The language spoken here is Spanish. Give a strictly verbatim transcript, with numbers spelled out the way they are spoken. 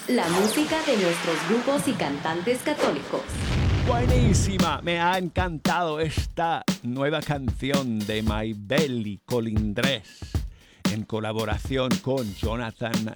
La música de nuestros grupos y cantantes católicos. Buenísima, me ha encantado esta nueva canción de Maybelle y Colindres en colaboración con Jonathan